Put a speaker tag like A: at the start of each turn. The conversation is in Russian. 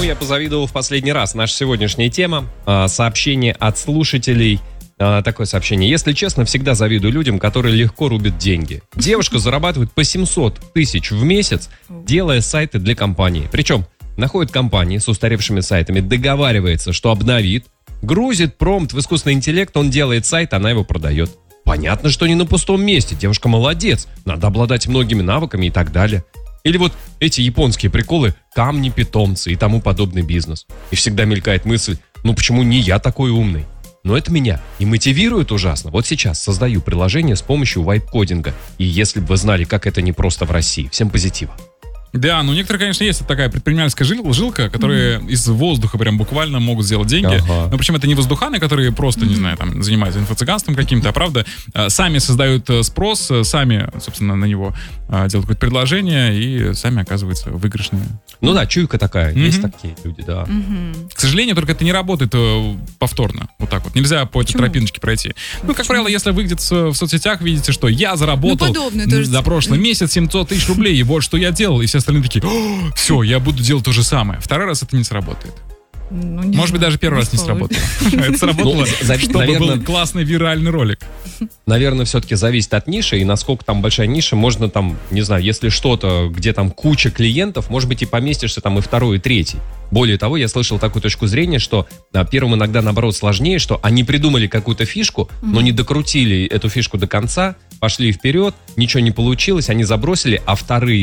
A: я позавидовал в последний раз? Наша сегодняшняя тема. Сообщение от слушателей. Такое сообщение. Если честно, всегда завидую людям, которые легко рубят деньги. Девушка зарабатывает по 700 тысяч в месяц, делая сайты для компании. Причем находит компании с устаревшими сайтами, договаривается, что обновит, грузит промпт в искусственный интеллект, он делает сайт, она его продает. Понятно, что не на пустом месте. Девушка молодец. Надо обладать многими навыками и так далее. Или вот эти японские приколы, камни, питомцы и тому подобный бизнес. И всегда мелькает мысль, ну почему не я такой умный? Но это меня и мотивирует ужасно. Вот сейчас создаю приложение с помощью вайп-кодинга. И если бы вы знали, как это непросто в России. Всем позитива.
B: Да, ну некоторые, конечно, есть такая предпринимательская жилка, которые из воздуха прям буквально могут сделать деньги.
A: Ага.
B: Но причем это не воздуханы, которые просто, не знаю, там занимаются инфо-цыганством каким-то, а правда, сами создают спрос, сами, собственно, на него делают какое-то предложение и сами оказываются выигрышными.
A: Ну да, чуйка такая. Есть такие люди, да.
B: К сожалению, только это не работает повторно. Вот так вот. Нельзя по этой тропиночке пройти. Ну, как правило, если вы где-то в соцсетях видите, что я заработал за прошлый месяц 700 тысяч рублей, и вот что я делал, и все остальные такие, все, я буду делать то же самое. Второй раз это не сработает.
C: Ну,
B: может быть, даже первый раз не сработало. Это сработало, чтобы был классный виральный ролик.
A: Наверное, все-таки зависит от ниши, и насколько там большая ниша, можно там, не знаю, если что-то, где там куча клиентов, может быть, и поместишься там и второй, и третий. Более того, я слышал такую точку зрения, что первым иногда, наоборот, сложнее, что они придумали какую-то фишку, но не докрутили эту фишку до конца, пошли вперед, ничего не получилось, они забросили, а вторые